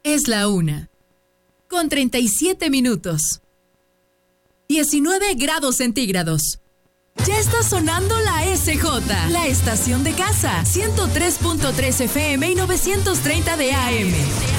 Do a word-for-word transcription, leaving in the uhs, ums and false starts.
Es la una, con treinta y siete minutos. diecinueve grados centígrados. Ya está sonando la S J, la estación de casa, ciento tres punto tres F M y novecientos treinta de A M.